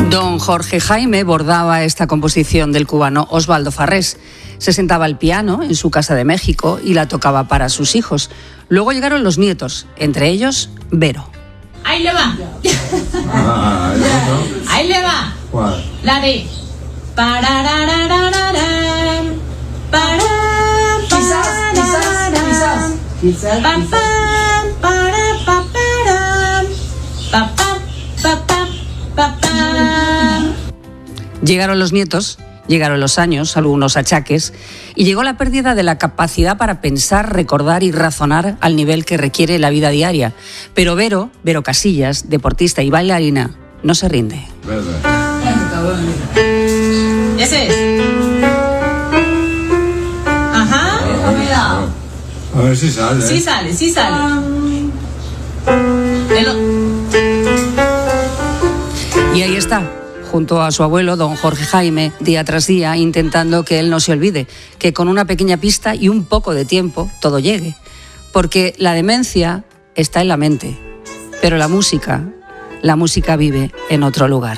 Don Jorge Jaime bordaba esta composición del cubano Osvaldo Farrés. Se sentaba al piano en su casa de México y la tocaba para sus hijos. Luego llegaron los nietos, entre ellos Vero. Ahí le va. Ahí le va. ¿Cuál? La de Quizás. Llegaron los nietos, llegaron los años, algunos achaques, y llegó la pérdida de la capacidad para pensar, recordar y razonar al nivel que requiere la vida diaria. Pero Vero Casillas, deportista y bailarina, no se rinde. Ese es. Ajá. A ver si sale. Sí sale, sí sale. Y ahí está, junto a su abuelo, don Jorge Jaime, día tras día, intentando que él no se olvide, que con una pequeña pista y un poco de tiempo todo llegue. Porque la demencia está en la mente, pero la música vive en otro lugar.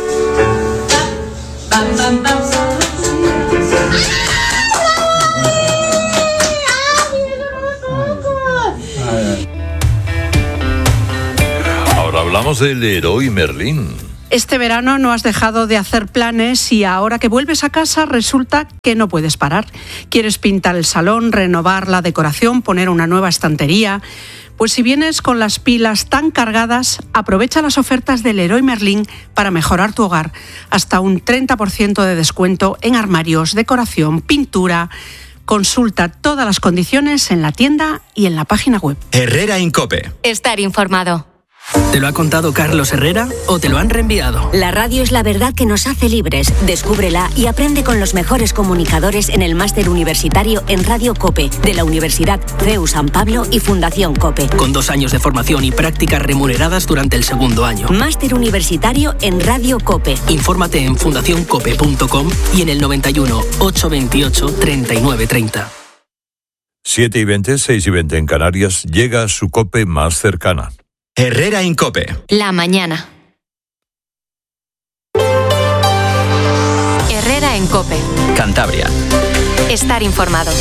Ahora hablamos del Leroy Merlin. Este verano no has dejado de hacer planes y ahora que vuelves a casa resulta que no puedes parar. ¿Quieres pintar el salón, renovar la decoración, poner una nueva estantería? Pues si vienes con las pilas tan cargadas, aprovecha las ofertas del Leroy Merlin para mejorar tu hogar. Hasta un 30% de descuento en armarios, decoración, pintura. Consulta todas las condiciones en la tienda y en la página web. Herrera Incope. Estar informado. ¿Te lo ha contado Carlos Herrera o te lo han reenviado? La radio es la verdad que nos hace libres. Descúbrela y aprende con los mejores comunicadores en el máster universitario en Radio COPE de la Universidad CEU San Pablo y Fundación COPE. Con 2 años de formación y prácticas remuneradas durante el segundo año. Máster universitario en Radio COPE. Infórmate en fundacioncope.com y en el 91 828 3930. 7:20, 6:20 en Canarias, llega su COPE más cercana. Herrera Incope. La mañana. Herrera en COPE. Cantabria. Estar informado.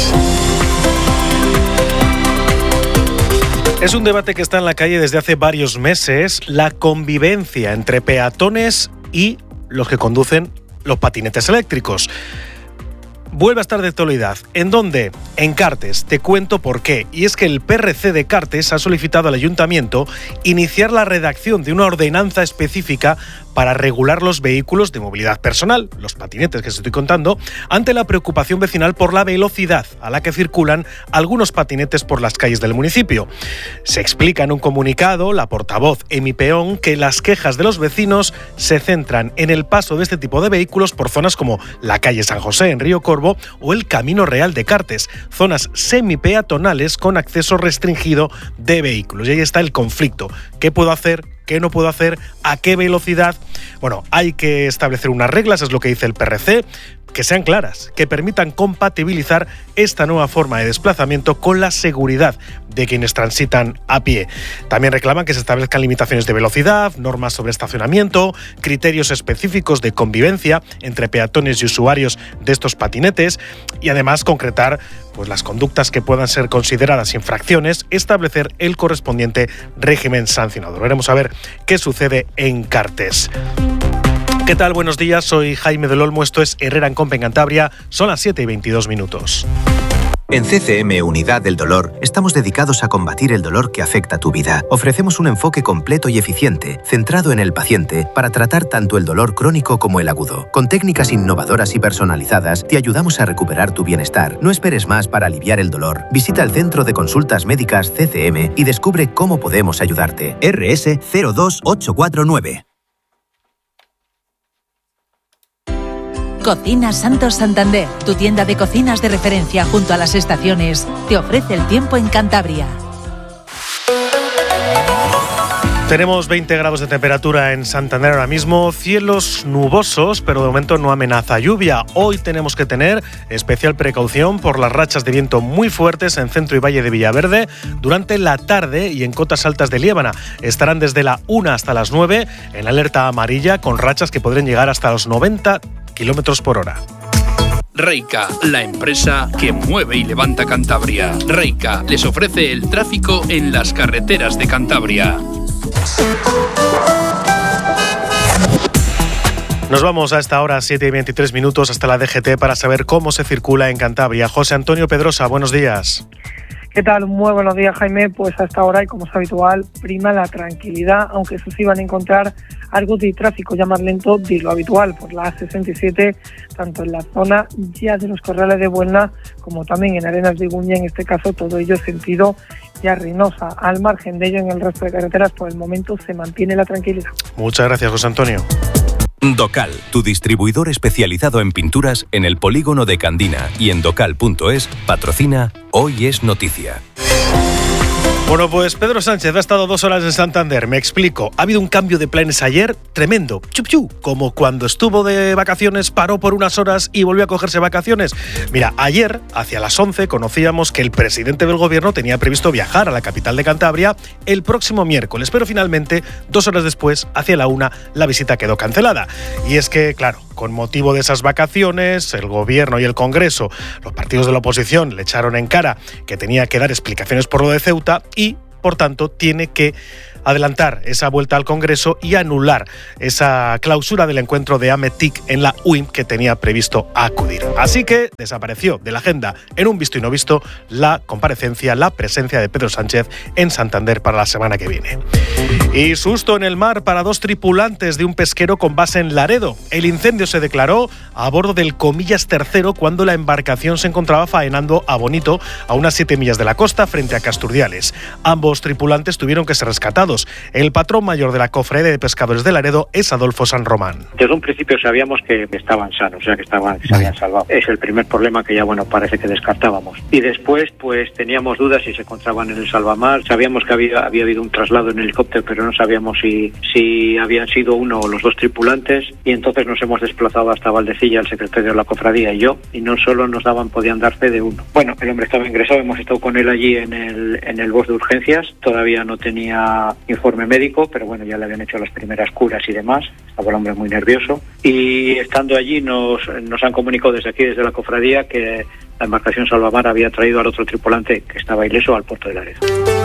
Es un debate que está en la calle desde hace varios meses, la convivencia entre peatones y los que conducen los patinetes eléctricos. Vuelve a estar de actualidad. ¿En dónde? En Cartes. Te cuento por qué. Y es que el PRC de Cartes ha solicitado al Ayuntamiento iniciar la redacción de una ordenanza específica para regular los vehículos de movilidad personal, los patinetes que os estoy contando, ante la preocupación vecinal por la velocidad a la que circulan algunos patinetes por las calles del municipio. Se explica en un comunicado, la portavoz Emi Peón, que las quejas de los vecinos se centran en el paso de este tipo de vehículos por zonas como la calle San José en Río Corvo o el Camino Real de Cartes, zonas semipeatonales con acceso restringido de vehículos. Y ahí está el conflicto. ¿Qué puedo hacer? ¿Qué no puedo hacer? ¿A qué velocidad? Bueno, hay que establecer unas reglas, es lo que dice el PRC, que sean claras, que permitan compatibilizar esta nueva forma de desplazamiento con la seguridad de quienes transitan a pie. También reclaman que se establezcan limitaciones de velocidad, normas sobre estacionamiento, criterios específicos de convivencia entre peatones y usuarios de estos patinetes y además concretar las conductas que puedan ser consideradas infracciones, establecer el correspondiente régimen sancionador. Veremos a ver qué sucede en Cartes. ¿Qué tal? Buenos días, soy Jaime del Olmo, esto es Herrera en COPE en Cantabria, son las 7:22. En CCM Unidad del Dolor estamos dedicados a combatir el dolor que afecta tu vida. Ofrecemos un enfoque completo y eficiente, centrado en el paciente, para tratar tanto el dolor crónico como el agudo. Con técnicas innovadoras y personalizadas, te ayudamos a recuperar tu bienestar. No esperes más para aliviar el dolor. Visita el Centro de Consultas Médicas CCM y descubre cómo podemos ayudarte. RS 02849. Cocinas Santos Santander, tu tienda de cocinas de referencia junto a las estaciones, te ofrece el tiempo en Cantabria. Tenemos 20 grados de temperatura en Santander ahora mismo, cielos nubosos, pero de momento no amenaza lluvia. Hoy tenemos que tener especial precaución por las rachas de viento muy fuertes en centro y valle de Villaverde durante la tarde, y en cotas altas de Liébana estarán desde la 1 hasta las 9 en alerta amarilla, con rachas que podrían llegar hasta los 90 kilómetros por hora. Reica, la empresa que mueve y levanta Cantabria. Reica les ofrece el tráfico en las carreteras de Cantabria. Nos vamos a esta hora, 7:23, hasta la DGT para saber cómo se circula en Cantabria. José Antonio Pedrosa, buenos días. ¿Qué tal? Muy buenos días, Jaime. Pues hasta ahora, y como es habitual, prima la tranquilidad, aunque eso sí van a encontrar algo de tráfico ya más lento de lo habitual por la A67, tanto en la zona ya de los Corrales de Buelna como también en Arenas de Iguña, en este caso todo ello sentido ya Reynosa. Al margen de ello, en el resto de carreteras por el momento se mantiene la tranquilidad. Muchas gracias, José Antonio. Docal, tu distribuidor especializado en pinturas en el polígono de Candina y en docal.es, patrocina Hoy es Noticia. Bueno, pues Pedro Sánchez ha estado 2 horas en Santander. Me explico. Ha habido un cambio de planes ayer tremendo. Como cuando estuvo de vacaciones, paró por unas horas y volvió a cogerse vacaciones. Mira, ayer, hacia las 11, conocíamos que el presidente del gobierno tenía previsto viajar a la capital de Cantabria el próximo miércoles, pero finalmente, 2 horas después, hacia la 1, la visita quedó cancelada. Y es que, claro, con motivo de esas vacaciones, el gobierno y el Congreso, los partidos de la oposición, le echaron en cara que tenía que dar explicaciones por lo de Ceuta y, por tanto, tiene que adelantar esa vuelta al Congreso y anular esa clausura del encuentro de AMETIC en la UIM que tenía previsto acudir. Así que desapareció de la agenda, en un visto y no visto, la comparecencia, la presencia de Pedro Sánchez en Santander para la semana que viene. Y susto en el mar para 2 tripulantes de un pesquero con base en Laredo. El incendio se declaró a bordo del Comillas III cuando la embarcación se encontraba faenando a Bonito, a unas 7 millas de la costa, frente a Casturdiales. Ambos tripulantes tuvieron que ser rescatados. El patrón mayor de la Cofradía de Pescadores de Laredo es Adolfo San Román. Desde un principio sabíamos que estaban sanos, o sea, que se habían salvado. Es el primer problema que ya, parece que descartábamos. Y después, pues teníamos dudas si se encontraban en el salvamar. Sabíamos que había habido un traslado en helicóptero, pero no sabíamos si habían sido uno o los 2 tripulantes. Y entonces nos hemos desplazado hasta Valdecilla, el secretario de la Cofradía y yo, y no solo podían dar fe de uno. Bueno, el hombre estaba ingresado, hemos estado con él allí en el BOS de urgencias. Todavía no tenía informe médico, pero bueno, ya le habían hecho las primeras curas y demás. Estaba el hombre muy nervioso. Y estando allí nos han comunicado desde aquí, desde la Cofradía, que la embarcación Salvamar había traído al otro tripulante que estaba ileso al puerto de Laredo.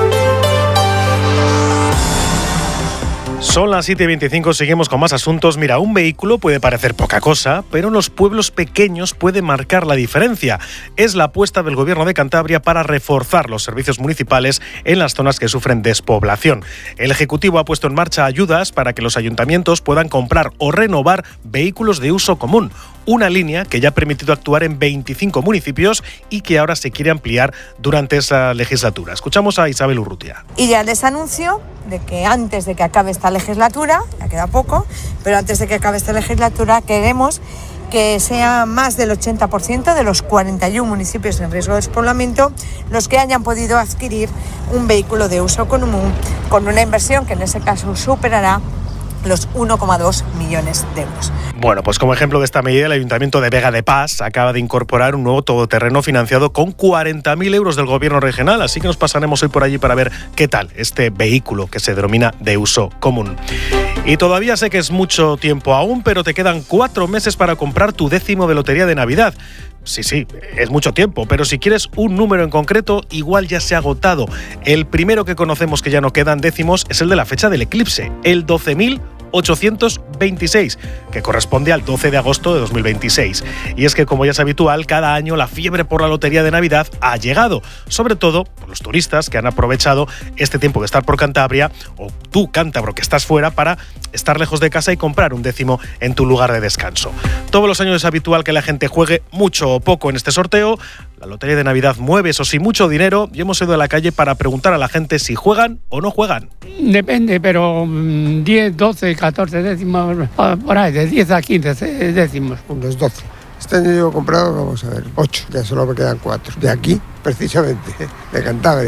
Son las 7:25, seguimos con más asuntos. Mira, un vehículo puede parecer poca cosa, pero en los pueblos pequeños puede marcar la diferencia. Es la apuesta del Gobierno de Cantabria para reforzar los servicios municipales en las zonas que sufren despoblación. El Ejecutivo ha puesto en marcha ayudas para que los ayuntamientos puedan comprar o renovar vehículos de uso común. Una línea que ya ha permitido actuar en 25 municipios y que ahora se quiere ampliar durante esa legislatura. Escuchamos a Isabel Urrutia. Y ya les anuncio de que antes de que acabe esta legislatura, ya queda poco, pero antes de que acabe esta legislatura queremos que sea más del 80% de los 41 municipios en riesgo de despoblamiento los que hayan podido adquirir un vehículo de uso común con una inversión que en ese caso superará los 1,2 millones de euros. Bueno, pues como ejemplo de esta medida, el Ayuntamiento de Vega de Pas acaba de incorporar un nuevo todoterreno financiado con 40.000 euros del Gobierno regional, así que nos pasaremos hoy por allí para ver qué tal este vehículo que se denomina de uso común. Y todavía sé que es mucho tiempo aún, pero te quedan 4 meses para comprar tu 10º de lotería de Navidad. Sí, es mucho tiempo, pero si quieres un número en concreto, igual ya se ha agotado. El primero que conocemos que ya no quedan décimos es el de la fecha del eclipse, el 12.826, que corresponde al 12 de agosto de 2026. Y es que, como ya es habitual, cada año la fiebre por la lotería de Navidad ha llegado, sobre todo por los turistas que han aprovechado este tiempo de estar por Cantabria, o tú, cántabro, que estás fuera, para estar lejos de casa y comprar un 10º en tu lugar de descanso. Todos los años es habitual que la gente juegue mucho o poco en este sorteo. La lotería de Navidad mueve, eso sí, mucho dinero, y hemos ido a la calle para preguntar a la gente si juegan o no juegan. Depende, pero 10, 12, 14 décimos, por ahí, de 10 a 15 décimos. Unos 12. Este año yo he comprado, vamos a ver, 8, ya solo me quedan 4. De aquí, precisamente, de Cantabria.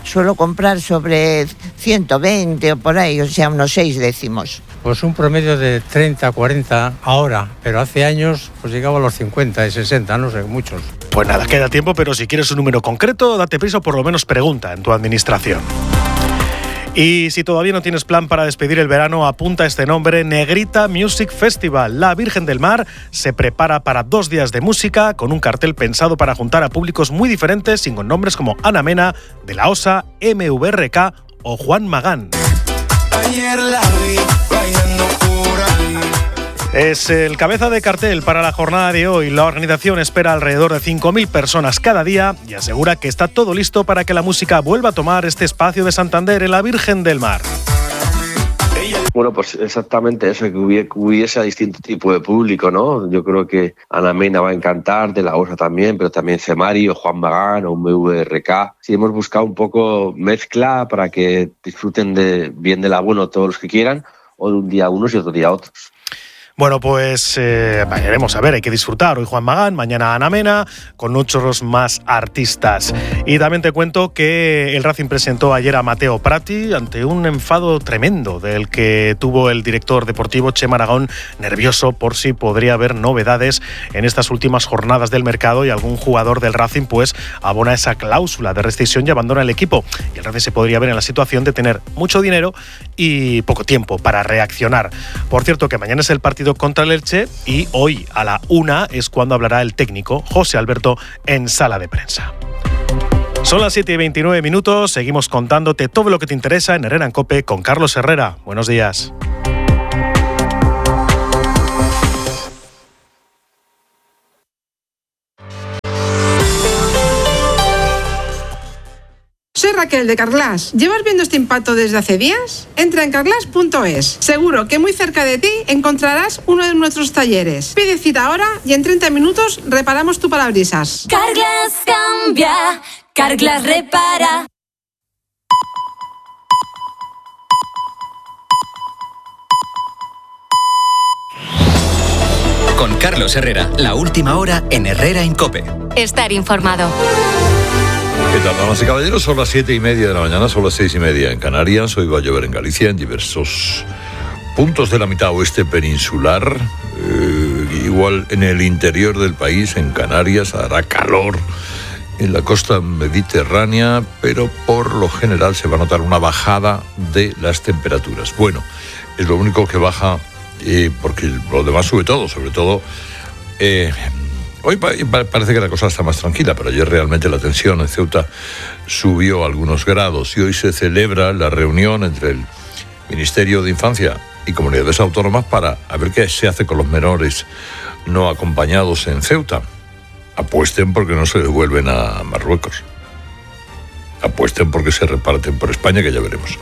suelo comprar sobre 120 o por ahí, o sea, unos 6 décimos. Pues un promedio de 30, 40 ahora, pero hace años pues llegaba a los 50 y 60, no sé, muchos. Pues nada, queda tiempo, pero si quieres un número concreto, date prisa o por lo menos pregunta en tu administración. Y si todavía no tienes plan para despedir el verano, apunta este nombre: Negrita Music Festival. La Virgen del Mar se prepara para 2 días de música con un cartel pensado para juntar a públicos muy diferentes y con nombres como Ana Mena, De La Osa, MVRK o Juan Magán. Ayer la vi bailando por ahí. Es el cabeza de cartel para la jornada de hoy. La organización espera alrededor de 5.000 personas cada día y asegura que está todo listo para que la música vuelva a tomar este espacio de Santander en la Virgen del Mar. Bueno, pues exactamente eso, que hubiese a distinto tipo de público, ¿no? Yo creo que Ana Mena va a encantar, De La Osa también, pero también Cemari o Juan Magán o MVRK. Sí, hemos buscado un poco mezcla para que disfruten bien de la buena todos los que quieran, o de un día unos y otro día otros. Bueno, pues veremos, a ver, hay que disfrutar. Hoy Juan Magán, mañana Ana Mena, con muchos más artistas. Y también te cuento que el Racing presentó ayer a Mateo Prati ante un enfado tremendo del que tuvo el director deportivo Chema Aragón, nervioso por si podría haber novedades en estas últimas jornadas del mercado y algún jugador del Racing pues abona esa cláusula de rescisión y abandona el equipo. Y el Racing se podría ver en la situación de tener mucho dinero y poco tiempo para reaccionar. Por cierto, que mañana es el partido contra el Elche y hoy a la 1 es cuando hablará el técnico José Alberto en sala de prensa. Son las 7:29, seguimos contándote todo lo que te interesa en Herrera en COPE con Carlos Herrera. Buenos días. Soy Raquel de Carglass. ¿Llevas viendo este impacto desde hace días? Entra en carglass.es. Seguro que muy cerca de ti encontrarás uno de nuestros talleres. Pide cita ahora y en 30 minutos reparamos tu parabrisas. Carglass cambia, Carglass repara. Con Carlos Herrera, la última hora en Herrera en COPE. Estar informado. ¿Qué tal, damas y caballeros? Son las 7:30 de la mañana, son las 6:30 en Canarias. Hoy va a llover en Galicia, en diversos puntos de la mitad oeste peninsular. Igual en el interior del país, en Canarias, hará calor. En la costa mediterránea, pero por lo general se va a notar una bajada de las temperaturas. Bueno, es lo único que baja, porque lo demás sube todo, sobre todo... Hoy parece que la cosa está más tranquila, pero ayer realmente la tensión en Ceuta subió algunos grados y hoy se celebra la reunión entre el Ministerio de Infancia y Comunidades Autónomas para ver qué se hace con los menores no acompañados en Ceuta. Apuesten porque no se devuelven a Marruecos. Apuesten porque se reparten por España, que ya veremos.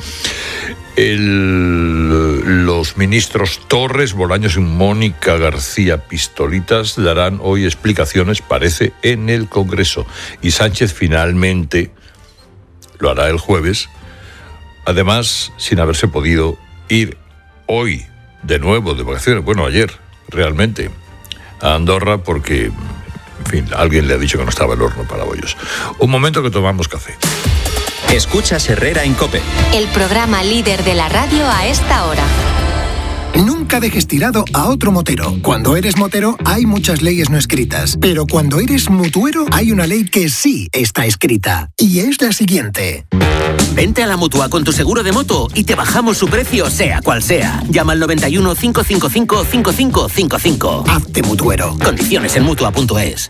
Los ministros Torres, Bolaños y Mónica García Pistolitas darán hoy explicaciones, parece, en el Congreso. Y Sánchez finalmente lo hará el jueves, además sin haberse podido ir hoy de nuevo de vacaciones, bueno, ayer realmente, a Andorra porque, en fin, alguien le ha dicho que no estaba el horno para bollos. Un momento que tomamos café. Escuchas Herrera en COPE. El programa líder de la radio a esta hora. Nunca dejes tirado a otro motero. Cuando eres motero hay muchas leyes no escritas, pero cuando eres mutuero hay una ley que sí está escrita. Y es la siguiente. Vente a la Mutua con tu seguro de moto y te bajamos su precio sea cual sea. Llama al 91 555 5555. Hazte mutuero. Condiciones en Mutua.es.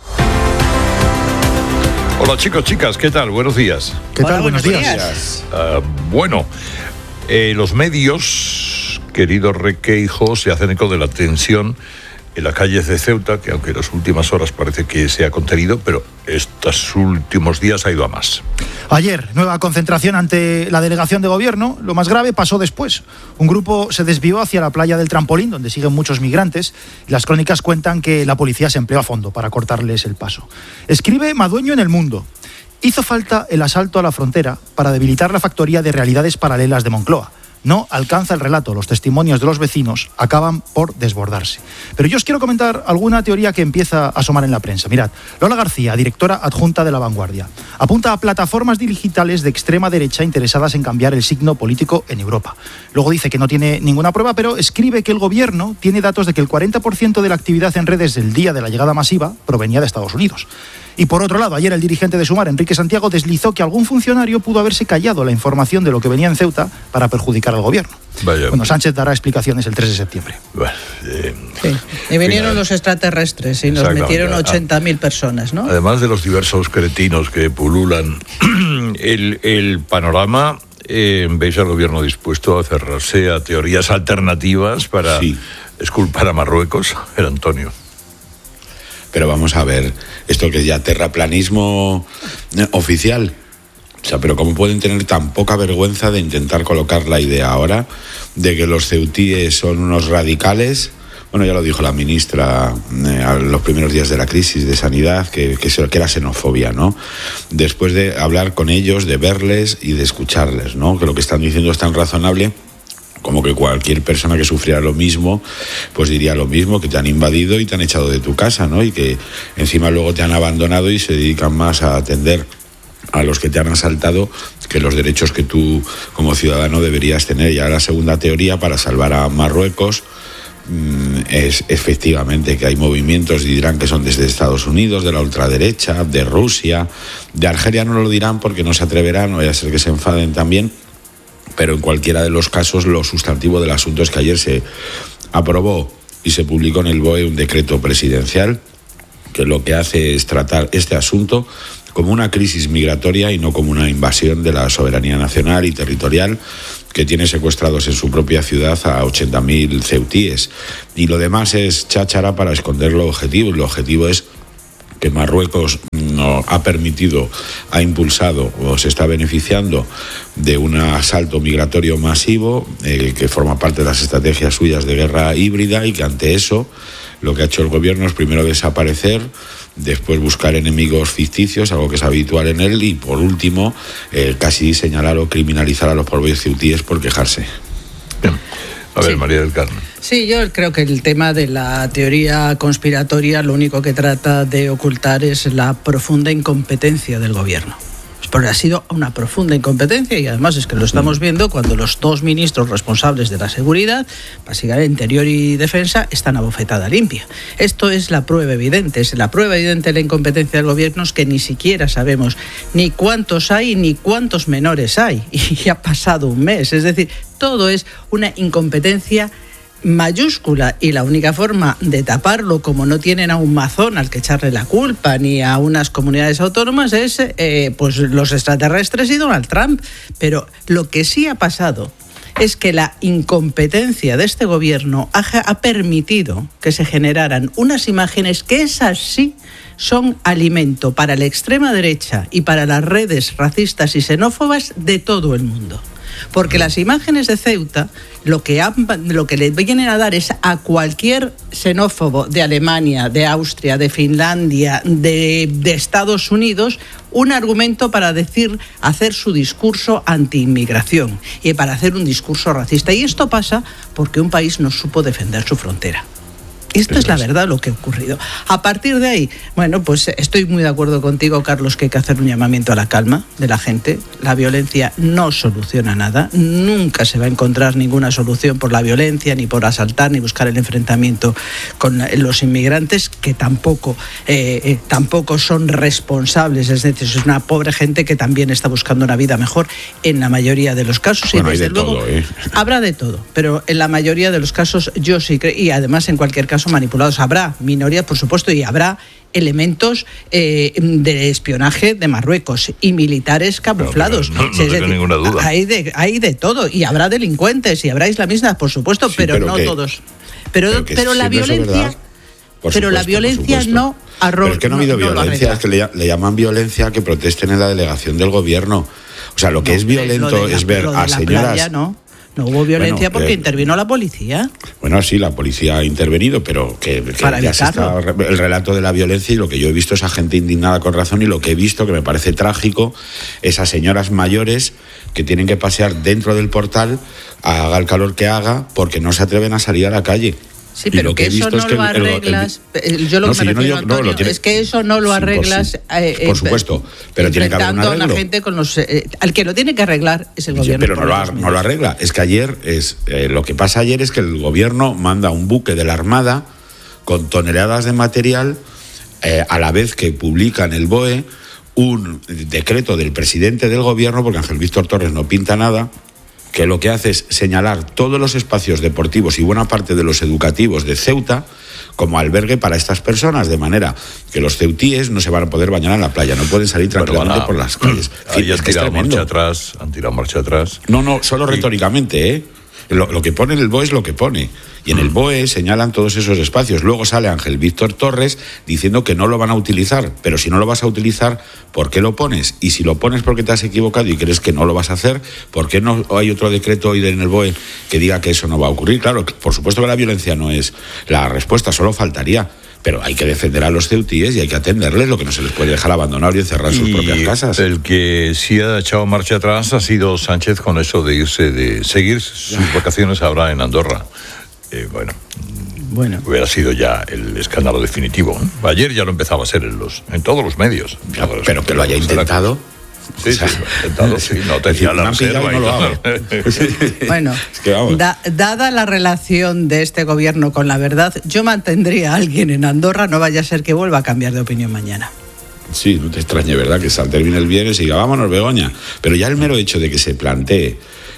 Hola chicos, chicas, ¿qué tal? Buenos días. ¿Qué tal? Buenos días. Bueno, los medios, querido Requeijo, se hacen eco de la tensión en las calles de Ceuta, que aunque en las últimas horas parece que se ha contenido, pero estos últimos días ha ido a más. Ayer, nueva concentración ante la delegación de gobierno. Lo más grave pasó después. Un grupo se desvió hacia la playa del Trampolín, donde siguen muchos migrantes, y las crónicas cuentan que la policía se empleó a fondo para cortarles el paso. Escribe Madueño en El Mundo. Hizo falta el asalto a la frontera para debilitar la factoría de realidades paralelas de Moncloa. no alcanza el relato. Los testimonios de los vecinos acaban por desbordarse. Pero yo os quiero comentar alguna teoría que empieza a asomar en la prensa. Mirad, Lola García, directora adjunta de La Vanguardia, apunta a plataformas digitales de extrema derecha interesadas en cambiar el signo político en Europa. Luego dice que no tiene ninguna prueba, pero escribe que el gobierno tiene datos de que el 40% de la actividad en redes del día de la llegada masiva provenía de Estados Unidos. Y por otro lado, ayer el dirigente de Sumar, Enrique Santiago, deslizó que algún funcionario pudo haberse callado la información de lo que venía en Ceuta para perjudicar al gobierno. Vaya. Bueno, Sánchez dará explicaciones el 3 de septiembre. Bueno, sí. Y vinieron los extraterrestres y nos metieron 80.000 personas, ¿no? Además de los diversos cretinos que pululan el panorama, ¿veis al gobierno dispuesto a cerrarse a teorías alternativas para exculpar a Marruecos? El Antonio. Pero vamos a ver, esto que es ya terraplanismo oficial. O sea, pero ¿cómo pueden tener tan poca vergüenza de intentar colocar la idea ahora de que los ceutíes son unos radicales? Bueno, ya lo dijo la ministra a los primeros días de la crisis de sanidad, que era xenofobia, ¿no? Después de hablar con ellos, de verles y de escucharles, ¿no? Que lo que están diciendo es tan razonable como que cualquier persona que sufriera lo mismo, pues diría lo mismo, que te han invadido y te han echado de tu casa, ¿no? Y que encima luego te han abandonado y se dedican más a atender a los que te han asaltado que los derechos que tú como ciudadano deberías tener. Y ahora la segunda teoría para salvar a Marruecos es efectivamente que hay movimientos y dirán que son desde Estados Unidos, de la ultraderecha, de Rusia, de Argelia no lo dirán porque no se atreverán, no vaya a ser que se enfaden también. Pero en cualquiera de los casos, lo sustantivo del asunto es que ayer se aprobó y se publicó en el BOE un decreto presidencial que lo que hace es tratar este asunto como una crisis migratoria y no como una invasión de la soberanía nacional y territorial que tiene secuestrados en su propia ciudad a 80.000 ceutíes. Y lo demás es cháchara para esconder lo objetivo. Y lo objetivo es que Marruecos no ha permitido, ha impulsado o se está beneficiando de un asalto migratorio masivo que forma parte de las estrategias suyas de guerra híbrida y que ante eso lo que ha hecho el gobierno es primero desaparecer, después buscar enemigos ficticios, algo que es habitual en él, y por último casi señalar o criminalizar a los propios ceutíes por quejarse. Bien. A ver, María del Carmen. Sí, yo creo que el tema de la teoría conspiratoria lo único que trata de ocultar es la profunda incompetencia del gobierno. Porque ha sido una profunda incompetencia y además es que lo estamos viendo cuando los dos ministros responsables de la seguridad, básicamente Interior y Defensa, están a bofetada limpia. Esto es la prueba evidente, es la prueba evidente de la incompetencia del gobierno, es que ni siquiera sabemos ni cuántos hay ni cuántos menores hay. Y ha pasado un mes, es decir, todo es una incompetencia mayúscula y la única forma de taparlo, como no tienen a un mazón al que echarle la culpa ni a unas comunidades autónomas, es pues los extraterrestres y Donald Trump. Pero lo que sí ha pasado es que la incompetencia de este gobierno ha permitido que se generaran unas imágenes que esas sí son alimento para la extrema derecha y para las redes racistas y xenófobas de todo el mundo. Porque las imágenes de Ceuta lo que le vienen a dar es a cualquier xenófobo de Alemania, de Austria, de Finlandia, de Estados Unidos, un argumento para hacer su discurso anti-inmigración y para hacer un discurso racista. Y esto pasa porque un país no supo defender su frontera. Esta es la verdad lo que ha ocurrido. A partir de ahí, bueno, pues estoy muy de acuerdo contigo, Carlos, que hay que hacer un llamamiento a la calma de la gente. La violencia no soluciona nada. Nunca se va a encontrar ninguna solución por la violencia, ni por asaltar, ni buscar el enfrentamiento con los inmigrantes, que tampoco son responsables. Es decir, es una pobre gente que también está buscando una vida mejor en la mayoría de los casos. Bueno, y desde luego habrá de todo, pero en la mayoría de los casos yo sí creo, y además en cualquier caso manipulados. Habrá minorías, por supuesto, y habrá elementos de espionaje de Marruecos y militares camuflados. No tengo ninguna duda. Hay de todo, y habrá delincuentes y habrá islamistas, por supuesto, sí, pero no todos. Pero la violencia... Pero la violencia no arroja. Pero es que no ha habido violencia, es que le llaman violencia que protesten en la delegación del gobierno. O sea, lo que es violento es ver a señoras... No hubo violencia porque intervino la policía. Bueno, sí, la policía ha intervenido, pero que ya se está el relato de la violencia, y lo que yo he visto es a gente indignada con razón, y lo que he visto, que me parece trágico, es a señoras mayores que tienen que pasear dentro del portal haga el calor que haga, porque no se atreven a salir a la calle. Sí, pero lo que eso no lo arreglas. Yo lo que me refiero, Antonio, es que eso no lo arreglas. Por supuesto, pero tiene que haber un arreglo. A la gente con los, al que lo tiene que arreglar es el gobierno. Pero no lo arregla. Es que ayer lo que pasa ayer es que el gobierno manda un buque de la Armada con toneladas de material, a la vez que publica en el BOE un decreto del presidente del gobierno, porque Ángel Víctor Torres no pinta nada, que lo que hace es señalar todos los espacios deportivos y buena parte de los educativos de Ceuta como albergue para estas personas, de manera que los ceutíes no se van a poder bañar en la playa, no pueden salir tranquilamente por las calles. Es que han tirado marcha atrás. No, solo retóricamente, ¿eh? Lo que pone en el BOE es lo que pone. Y en el BOE señalan todos esos espacios. Luego sale Ángel Víctor Torres diciendo que no lo van a utilizar. Pero si no lo vas a utilizar, ¿por qué lo pones? Y si lo pones porque te has equivocado y crees que no lo vas a hacer, ¿por qué no hay otro decreto hoy en el BOE que diga que eso no va a ocurrir? Claro, por supuesto que la violencia no es la respuesta, solo faltaría. Pero hay que defender a los ceutíes y hay que atenderles, lo que no se les puede dejar abandonados y encerrar en sus propias casas. El que sí ha echado marcha atrás ha sido Sánchez con eso de seguir sus vacaciones ahora en Andorra. Bueno, hubiera sido ya el escándalo definitivo, ¿eh? Ayer ya lo empezaba a ser en todos los medios. Pero que lo haya intentado. Sí, lo he intentado, sí, no tenía la reserva. No lo hago. Bueno, dada la relación de este gobierno con la verdad, yo mantendría a alguien en Andorra, no vaya a ser que vuelva a cambiar de opinión mañana. Sí, no te extrañe, ¿verdad? Que termine el viernes y diga, vámonos, Begoña. Pero ya el mero hecho de que se plantee,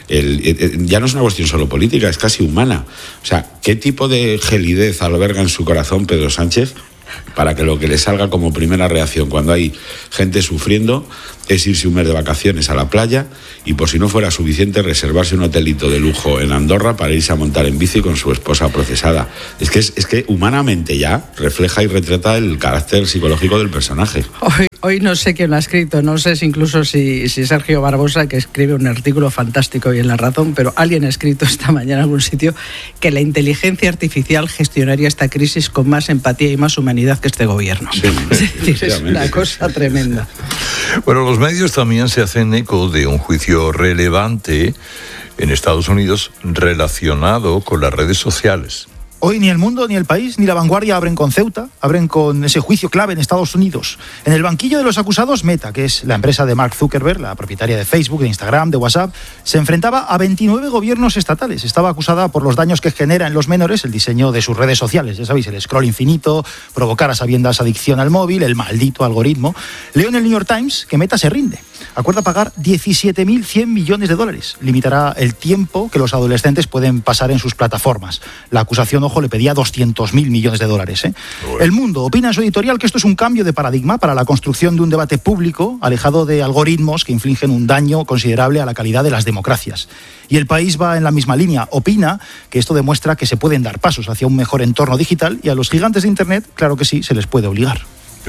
ya no es una cuestión solo política, es casi humana. O sea, ¿qué tipo de gelidez alberga en su corazón Pedro Sánchez para que lo que le salga como primera reacción cuando hay gente sufriendo es irse un mes de vacaciones a la playa y, por si no fuera suficiente, reservarse un hotelito de lujo en Andorra para irse a montar en bici con su esposa procesada? Es que humanamente ya refleja y retrata el carácter psicológico del personaje. Hoy no sé quién lo ha escrito, no sé incluso si Sergio Barbosa, que escribe un artículo fantástico hoy en La Razón, pero alguien ha escrito esta mañana en algún sitio que la inteligencia artificial gestionaría esta crisis con más empatía y más humanidad que este gobierno. Sí, es decir, es una cosa tremenda. Bueno, los medios también se hacen eco de un juicio relevante en Estados Unidos relacionado con las redes sociales. Hoy ni El Mundo, ni El País, ni La Vanguardia abren con Ceuta, abren con ese juicio clave en Estados Unidos. En el banquillo de los acusados, Meta, que es la empresa de Mark Zuckerberg, la propietaria de Facebook, de Instagram, de WhatsApp, se enfrentaba a 29 gobiernos estatales. Estaba acusada por los daños que genera en los menores el diseño de sus redes sociales. Ya sabéis, el scroll infinito, provocar a sabiendas adicción al móvil, el maldito algoritmo. Leo en el New York Times que Meta se rinde. Acuerda pagar $17.100 millones. Limitará el tiempo que los adolescentes pueden pasar en sus plataformas. La acusación, ojo, le pedía $200.000 millones. ¿Eh? El Mundo opina en su editorial que esto es un cambio de paradigma para la construcción de un debate público alejado de algoritmos que infligen un daño considerable a la calidad de las democracias. Y El País va en la misma línea. Opina que esto demuestra que se pueden dar pasos hacia un mejor entorno digital y a los gigantes de Internet, claro que sí, se les puede obligar.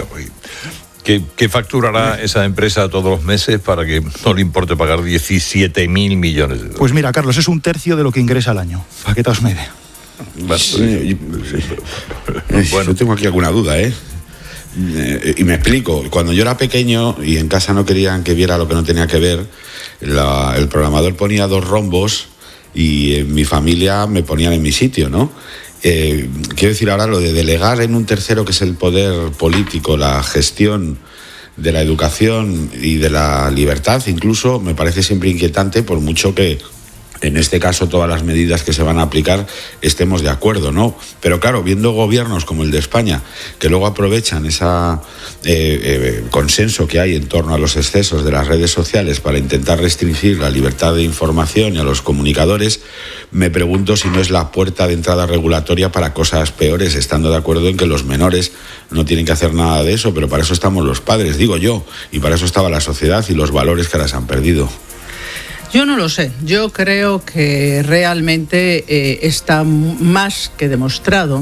¿Qué facturará esa empresa todos los meses para que no le importe pagar $17.000 millones? Pues mira, Carlos, es un tercio de lo que ingresa al año. Para que te hagas una idea. Bueno, yo tengo aquí alguna duda, ¿eh? Y me explico. Cuando yo era pequeño y en casa no querían que viera lo que no tenía que ver, el programador ponía 2 rombos y en mi familia me ponían en mi sitio, ¿no? Quiero decir ahora lo de delegar en un tercero, que es el poder político, la gestión de la educación y de la libertad, incluso me parece siempre inquietante, por mucho que en este caso todas las medidas que se van a aplicar estemos de acuerdo, ¿no? Pero claro, viendo gobiernos como el de España, que luego aprovechan ese consenso que hay en torno a los excesos de las redes sociales para intentar restringir la libertad de información y a los comunicadores, me pregunto si no es la puerta de entrada regulatoria para cosas peores, estando de acuerdo en que los menores no tienen que hacer nada de eso, pero para eso estamos los padres, digo yo, y para eso estaba la sociedad y los valores que ahora se han perdido. Yo no lo sé. Yo creo que realmente está más que demostrado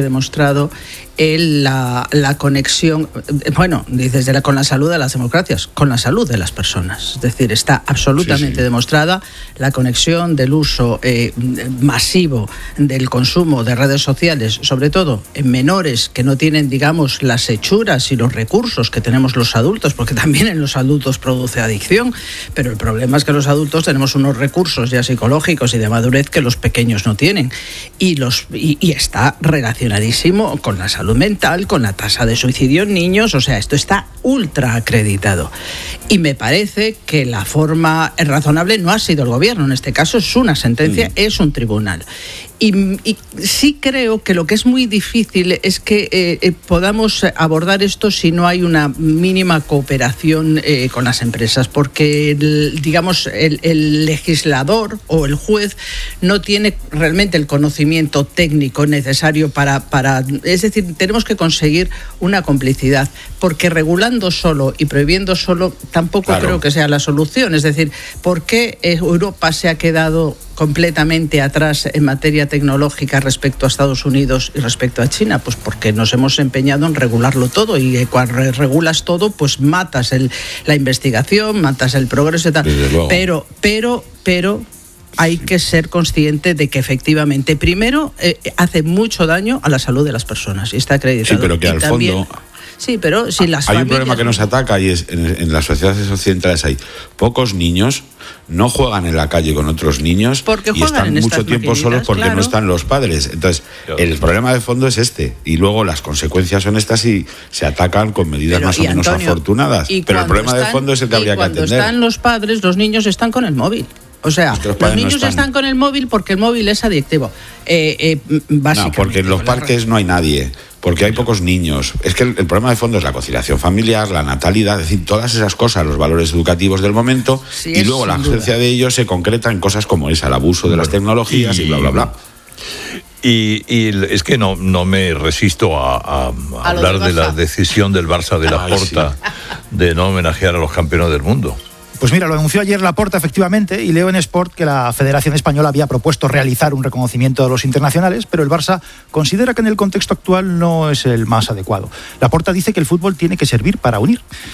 la conexión, bueno, dices con la salud de las democracias, con la salud de las personas. Es decir, está absolutamente demostrada la conexión del uso masivo del consumo de redes sociales, sobre todo en menores que no tienen, digamos, las hechuras y los recursos que tenemos los adultos, porque también en los adultos produce adicción, pero el problema es que los adultos adultos tenemos unos recursos ya psicológicos y de madurez que los pequeños no tienen. Y está relacionadísimo con la salud mental, con la tasa de suicidio en niños. O sea, esto está ultra acreditado. Y me parece que la forma razonable no ha sido el gobierno. En este caso es una sentencia, es un tribunal. Y sí creo que lo que es muy difícil es que podamos abordar esto si no hay una mínima cooperación con las empresas, porque el legislador o el juez no tiene realmente el conocimiento técnico necesario para es decir, tenemos que conseguir una complicidad, porque regulando solo y prohibiendo solo tampoco creo que sea la solución. Es decir, ¿por qué Europa se ha quedado completamente atrás en materia tecnológica respecto a Estados Unidos y respecto a China? Pues porque nos hemos empeñado en regularlo todo, y cuando regulas todo, pues matas la investigación, matas el progreso y tal. Pero hay que ser consciente de que efectivamente, primero, hace mucho daño a la salud de las personas, y está acreditado. Sí, pero que al fondo... Sí, pero si las hay un problema que nos ataca, y es en las sociedades occidentales hay pocos niños, no juegan en la calle con otros niños y están mucho tiempo solos porque no están los padres. Entonces, el problema de fondo es este, y luego las consecuencias son estas y se atacan con medidas más o menos afortunadas. Pero el problema de fondo es el que habría que atender. Cuando están los padres, los niños están con el móvil. O sea, los niños están con el móvil porque el móvil es adictivo. No, porque en los parques no hay nadie, porque hay pocos niños. Es que el problema de fondo es la conciliación familiar, la natalidad, es decir, todas esas cosas, los valores educativos del momento, y luego la ausencia de ellos se concreta en cosas como esa, el abuso de las tecnologías y bla, bla, bla. Y es que no me resisto a hablar de la decisión del Barça de Laporta de no homenajear a los campeones del mundo. Pues mira, lo anunció ayer Laporta, efectivamente, y leo en Sport que la Federación Española había propuesto realizar un reconocimiento de los internacionales, pero el Barça considera que en el contexto actual no es el más adecuado. Laporta dice que el fútbol tiene que servir para unir